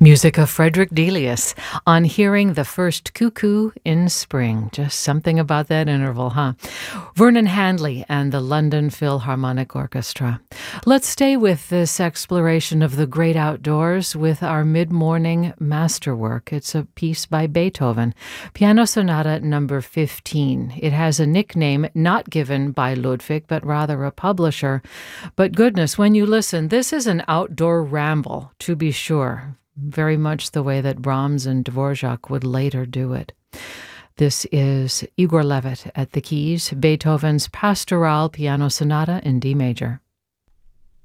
Music of Frederick Delius on hearing the first cuckoo in spring. Just something about that interval, huh? Vernon Handley and the London Philharmonic Orchestra. Let's stay with this exploration of the great outdoors with our mid-morning masterwork. It's a piece by Beethoven, Piano Sonata number 15. It has a nickname not given by Ludwig, but rather a publisher. But goodness, when you listen, this is an outdoor ramble, to be sure. Very much the way that Brahms and Dvorak would later do it. This is Igor Levit at the keys, Beethoven's Pastoral Piano Sonata in D major.